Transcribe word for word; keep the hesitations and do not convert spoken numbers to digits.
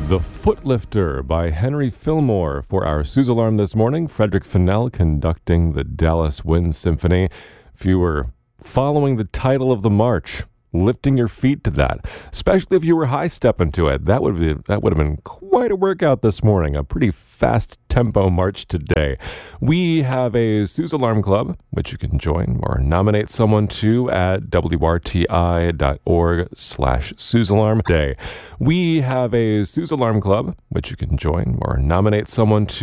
The Footlifter by Henry Fillmore for our Suze Alarm this morning. Frederick Fennell conducting the Dallas Wind Symphony. If you were following the title of the march, lifting your feet to that, especially if you were high stepping to it, that would be that would have been quite a workout this morning. A pretty fast tempo march today. We have a Suze Alarm Club, which you can join or nominate someone to at W R T I dot org slash Suze Alarm Day. We have a Suze Alarm Club, which you can join or nominate someone to